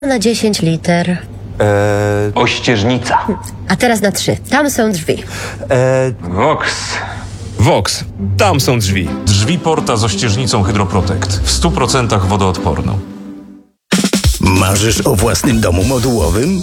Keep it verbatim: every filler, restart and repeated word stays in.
Na dziesięć liter. Eee, Ościeżnica. A teraz na trzy. Tam są drzwi. eee, Vox. Vox. Tam są drzwi. Drzwi Porta z ościeżnicą Hydroprotect. W stu procentach wodoodporną. Marzysz o własnym domu modułowym?